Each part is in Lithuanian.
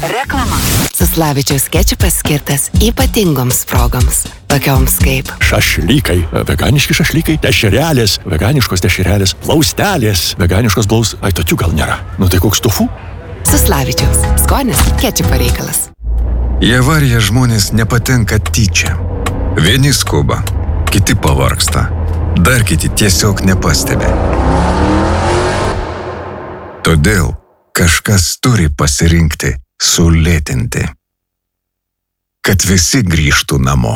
Reklama. Saslavičiaus kečupas skirtas ypatingoms progoms. Tokioms kaip šašlykai, veganiški šašlykai, dešrelės, veganiškos dešrelės, blaustelės, veganiškos Ai, tokių gal nėra. Nu tai koks tofu? Saslavičiaus. Skonis kečupo reikalas. Į avariją žmonės nepatenka tyčia. Vieni skuba, kiti pavargsta, dar kiti tiesiog nepastebi. Todėl kažkas turi pasirinkti sulėtinti, kad visi grįžtų namo.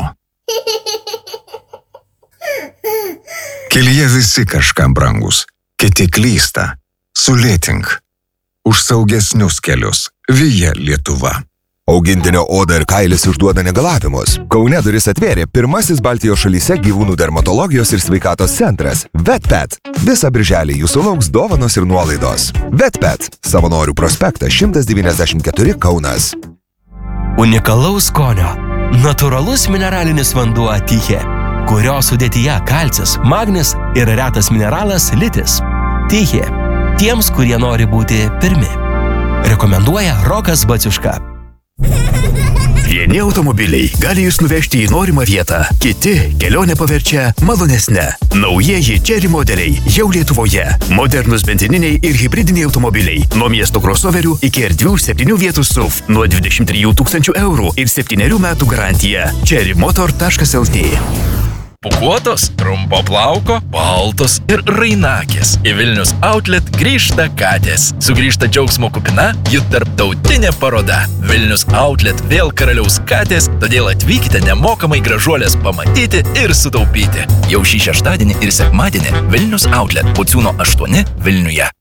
Kelyje visi kažkam brangus, kiti klysta. Sulėtink. Už saugesnius kelius. Via Lietuva. Augintinio oda ir kailis išduoda negalavimus. Kaune duris atvėrė pirmasis Baltijos šalyse gyvūnų dermatologijos ir sveikatos centras VetPet. Visą birželį jūsų lauks dovanos ir nuolaidos. VetPet. Savanorių prospektas 194 Kaunas. Unikalaus skonio. Natūralus mineralinis vanduo Tychė, kurio sudėtyje kalcis, magnis ir retas mineralas litis. Tychė. Tiems, kurie nori būti pirmi. Rekomenduoja Rokas Baciuška. Vieni automobiliai gali jūs nuvežti į norimą vietą, kiti kelionę paverčia malonesne. Naujieji Chery modeliai jau Lietuvoje. Modernus benzininiai ir hibridiniai automobiliai. Nuo miesto crossoverių iki erdvių 7 vietų SUV. Nuo 23 000 eurų ir 7 metų garantija. Cherymotor.lt. Pūkuotos, trumpo plauko, baltos ir rainakės. Į Vilnius Outlet grįžta katės. Sugrįžta džiaugsmo kupina jų tarptautinė paroda. Vilnius Outlet vėl karaliaus katės, todėl atvykite nemokamai gražuolės pamatyti ir sutaupyti. Jau šį šeštadienį ir sekmadienį Vilnius Outlet Pociūno 8 Vilniuje.